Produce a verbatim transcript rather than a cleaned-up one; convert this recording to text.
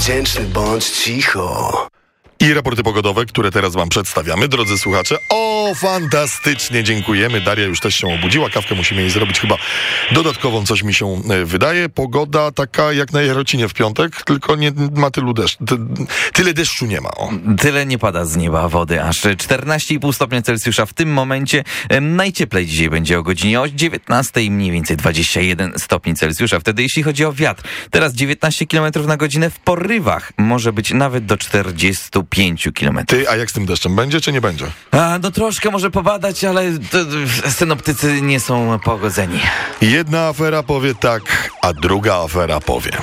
Wdzięczny bądź cicho. I raporty pogodowe, które teraz wam przedstawiamy, drodzy słuchacze. O, fantastycznie, dziękujemy. Daria już też się obudziła, kawkę musimy jej zrobić chyba dodatkową, coś mi się wydaje. Pogoda taka jak na Jarocinie w piątek, tylko nie ma tylu deszczu. Ty, tyle deszczu nie ma. O. Tyle nie pada z nieba wody, aż czternaście i pół stopnia Celsjusza w tym momencie. Najcieplej dzisiaj będzie o godzinie o dziewiętnastej, mniej więcej dwadzieścia jeden stopni Celsjusza. Wtedy jeśli chodzi o wiatr, teraz dziewiętnaście kilometrów na godzinę, w porywach może być nawet do czterdziestu pięciu kilometrów. Ty, a jak z tym deszczem? Będzie czy nie będzie? A, no troszkę może popadać, ale to, to, synoptycy nie są pogodzeni. Jedna afera powie tak, a druga afera powie